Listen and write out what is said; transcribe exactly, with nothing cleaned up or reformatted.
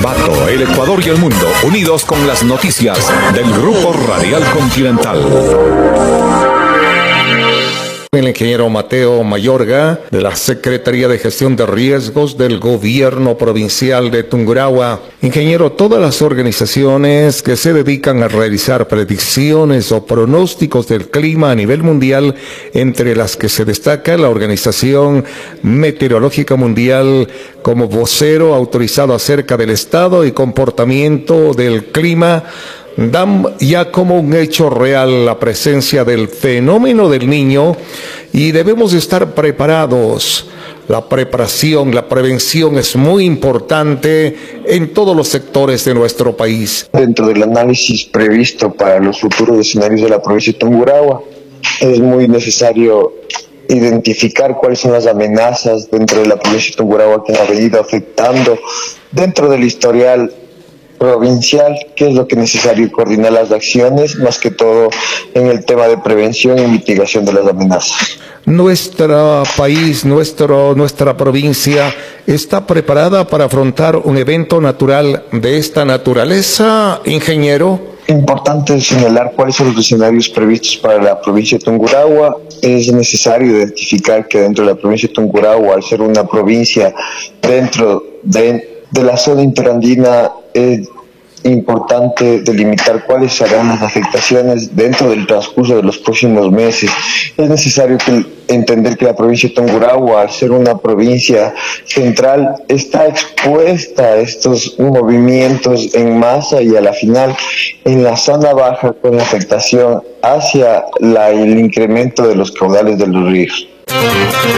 Ambato, el Ecuador y el mundo, unidos con las noticias del Grupo Radial Continental. El ingeniero Mateo Mayorga, de la Secretaría de Gestión de Riesgos del Gobierno Provincial de Tungurahua. Ingeniero, todas las organizaciones que se dedican a realizar predicciones o pronósticos del clima a nivel mundial, entre las que se destaca la Organización Meteorológica Mundial como vocero autorizado acerca del estado y comportamiento del clima, dan ya como un hecho real la presencia del fenómeno del Niño y debemos estar preparados. La preparación, la prevención es muy importante en todos los sectores de nuestro país. Dentro del análisis previsto para los futuros escenarios de la provincia de Tungurahua, es muy necesario identificar cuáles son las amenazas dentro de la provincia de Tungurahua que han venido afectando dentro del historial provincial, que es lo que es necesario coordinar las acciones, más que todo en el tema de prevención y mitigación de las amenazas. Nuestro país, nuestro, nuestra provincia está preparada para afrontar un evento natural de esta naturaleza, ingeniero. Importante señalar cuáles son los escenarios previstos para la provincia de Tungurahua. Es necesario identificar que dentro de la provincia de Tungurahua, al ser una provincia dentro de, de la zona interandina, es importante delimitar cuáles serán las afectaciones dentro del transcurso de los próximos meses. Es necesario que, entender que la provincia de Tungurahua, al ser una provincia central, está expuesta a estos movimientos en masa y a la final en la zona baja con afectación hacia la, el incremento de los caudales de los ríos.